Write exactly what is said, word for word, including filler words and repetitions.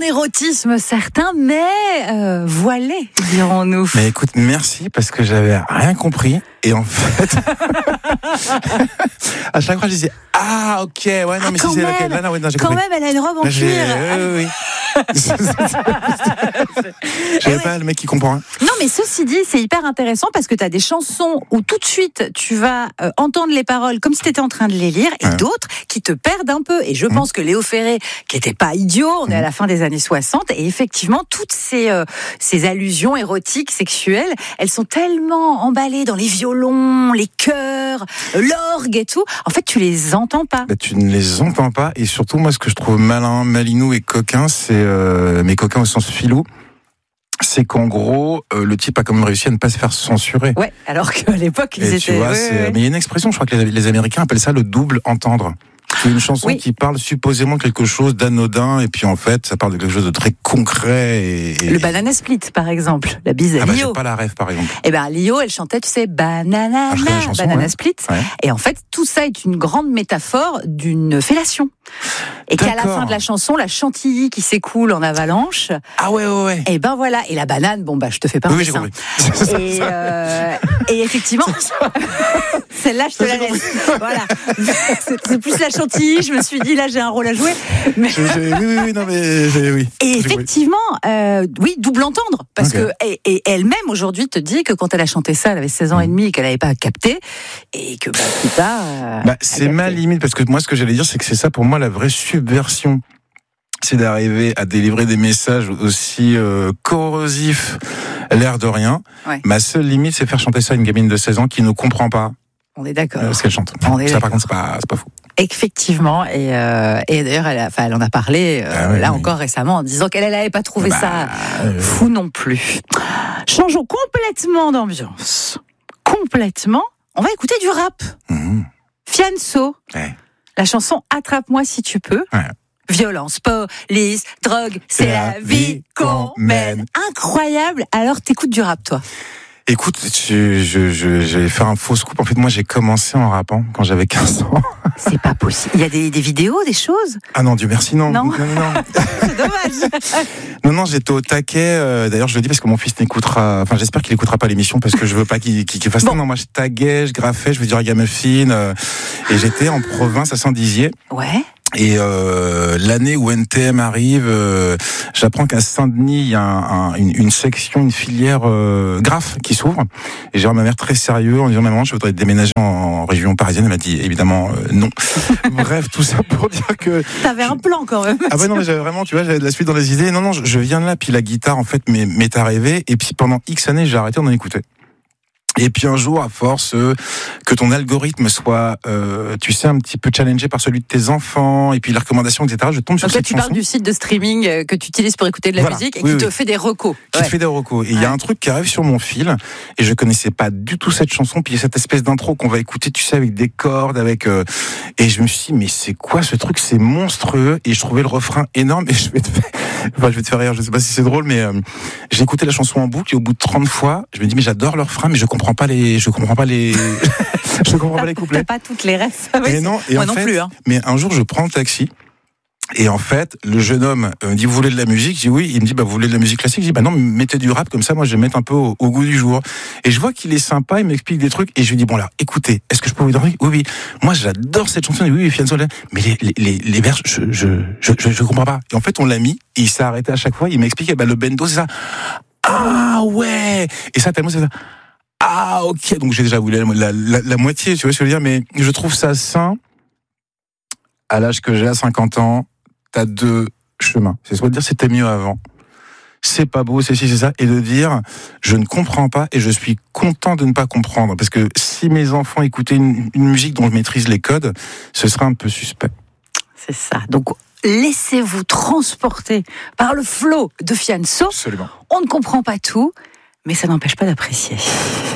érotisme certain, mais euh, voilé, dirons-nous. Mais écoute, merci parce que j'avais rien compris et en fait, à chaque fois je disais ah ok ouais non ah, mais si c'est laquelle là non, ouais, non j'ai quand compris. même elle a une robe en Là, cuir. Euh, oui. J'avais pas le mec qui comprend. Hein. Non mais ceci dit c'est hyper intéressant parce que tu as des chansons où tout de suite tu vas euh, entendre les paroles comme si tu étais en train de les lire et ouais. d'autres qui te perdent un peu et je mmh. pense que Léo Ferré qui était pas idiot, on mmh. est à la fin des années soixante et effectivement toutes ces, euh, ces allusions érotiques, sexuelles, elles sont tellement emballées dans les violons, les chœurs, l'orgue et tout, en fait tu les entends pas. Bah, tu ne les entends pas et surtout moi ce que je trouve malin, malinou et coquin c'est, euh, mais coquin au sens filou, c'est qu'en gros, euh, le type a quand même réussi à ne pas se faire censurer. Ouais, alors qu'à l'époque, ils et étaient... Tu vois, ouais, c'est... ouais. Mais il y a une expression, je crois que les, les Américains appellent ça le double entendre. C'est une chanson oui. qui parle supposément quelque chose d'anodin, et puis en fait, ça parle de quelque chose de très concret. Et, et... Le Banana Split, par exemple, la bise à ah bah, Lio. J'ai pas la rêve, par exemple. Eh ben, Lio, elle chantait, tu sais, Banana, ah, chanson, Banana ouais. Split. Ouais. Et en fait, tout ça est une grande métaphore d'une fellation. Et D'accord. qu'à la fin de la chanson, la chantilly qui s'écoule en avalanche. Ah ouais, ouais, ouais. Et ben voilà. Et la banane, bon bah, je te fais pas un Oui, oui j'ai compris. Et, euh, et effectivement, celle-là, je te la laisse. Voilà. C'est, c'est plus la chantilly. Je me suis dit, là, j'ai un rôle à jouer. Mais... Je, je, oui, oui, oui, non, mais j'ai, oui. Et effectivement, euh, oui, double entendre. Parce okay. que, et, et elle-même, aujourd'hui, te dit que quand elle a chanté ça, elle avait seize ans et demi et qu'elle n'avait pas capté. Et que, bah, plus tard. Euh, bah, c'est ma limite, parce que moi, ce que j'allais dire, c'est que c'est ça, pour moi, la vraie subversion. C'est d'arriver à délivrer des messages aussi euh, corrosifs, l'air de rien. Ouais. Ma seule limite, c'est faire chanter ça à une gamine de seize ans qui ne comprend pas. On est d'accord. Euh, ce qu'elle chante. On est ça, d'accord. par contre, c'est pas, c'est pas fou. Effectivement, et, euh, et d'ailleurs, elle, a, enfin, elle en a parlé euh, ah oui, là oui. encore récemment en disant qu'elle n'avait pas trouvé bah, ça euh... fou non plus. Changeons complètement d'ambiance. Complètement. On va écouter du rap. Mmh. Fianso. Ouais. La chanson Attrape-moi si tu peux. Ouais. Violence, police, drogue, c'est, c'est la, la vie qu'on mène. mène. Incroyable. Alors, t'écoutes du rap, toi? Écoute, je, je, je, j'allais faire un faux scoop. En fait, moi, j'ai commencé en rappant quand j'avais quinze ans. C'est pas possible. Il y a des, des vidéos, des choses? Ah non, Dieu merci, non. Non, non, non, non. C'est dommage. Non, non, j'étais au taquet. Euh, d'ailleurs, je le dis parce que mon fils n'écoutera. Enfin, j'espère qu'il écoutera pas l'émission parce que je veux pas qu'il, qu'il, qu'il fasse. Bon. Non, moi, je taguais, je graffais, je veux dire Ragamuffin. Euh, et j'étais en province à Saint-Dizier. Ouais. Et euh, l'année où N T M arrive, euh, j'apprends qu'à Saint-Denis, il y a un, un, une, une section, une filière euh, graphe qui s'ouvre. Et j'ai ma mère très sérieux en disant maman, je voudrais déménager en, en région parisienne. Elle m'a dit évidemment euh, non. Bref, tout ça pour dire que t'avais un plan quand même. Ah bah non, mais j'avais vraiment, tu vois, j'avais de la suite dans les idées. Non, non, je, je viens de là. Puis la guitare, en fait, m'est, m'est arrivée. Et puis pendant X années, j'ai arrêté d'en écouter. Et puis un jour, à force euh, que ton algorithme soit, euh, tu sais, un petit peu challengé par celui de tes enfants, et puis les recommandations, et cetera, je tombe sur Donc cette là, tu chanson. parles du site de streaming que tu utilises pour écouter de la voilà. musique et oui, qui oui. te fait des recos. Qui ouais. te fait des recos. Et il ouais. y a un truc qui arrive sur mon fil, et je connaissais pas du tout cette chanson, puis il y a cette espèce d'intro qu'on va écouter, tu sais, avec des cordes, avec... Euh, et je me suis dit, mais c'est quoi ce truc? C'est monstrueux. Et je trouvais le refrain énorme, et je vais te faire... Enfin, je vais te faire rire, je sais pas si c'est drôle, mais euh, j'ai écouté la chanson en boucle, et au bout de trente fois, je me dis, mais j'adore le refrain, mais je comprends pas les... Je comprends pas les... je comprends pas les couplets. T'as pas toutes les refs. Oui, et non, et moi en non fait, plus. Hein. Mais un jour, je prends le taxi. Et en fait, le jeune homme me dit, vous voulez de la musique? Je dis oui. Il me dit, bah, vous voulez de la musique classique? Je dis, bah non, mettez du rap, comme ça, moi, je vais mettre un peu au, au goût du jour. Et je vois qu'il est sympa, il m'explique des trucs, et je lui dis, bon, alors, écoutez, est-ce que je peux vous donner? Oui, oui. Moi, j'adore cette chanson. Oui, oui, Fianso, mais les, les, les, les vers, je, je, je, je, je comprends pas. Et en fait, on l'a mis, et il s'est arrêté à chaque fois, il m'explique, bah, le bendo, c'est ça. Ah, ouais! Et ça, tellement, c'est ça. Ah, ok. Donc, j'ai déjà voulu la, la, la moitié, tu vois ce que je veux dire, mais je trouve ça sain. À l'âge que j'ai, à cinquante ans, t'as deux chemins. C'est soit de dire c'était mieux avant, c'est pas beau, c'est ci, c'est ça, et de dire je ne comprends pas et je suis content de ne pas comprendre. Parce que si mes enfants écoutaient une, une musique dont je maîtrise les codes, ce serait un peu suspect. C'est ça. Donc, laissez-vous transporter par le flow de Fianso. Absolument. On ne comprend pas tout, mais ça n'empêche pas d'apprécier.